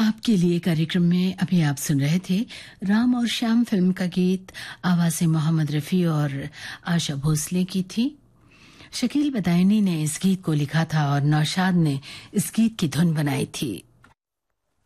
आपके लिए कार्यक्रम में अभी आप सुन रहे थे राम और श्याम फिल्म का गीत। आवाज़ें मोहम्मद रफ़ी और आशा भोसले की थी। शकील बदायूनी ने इस गीत को लिखा था और नौशाद ने इस गीत की धुन बनाई थी।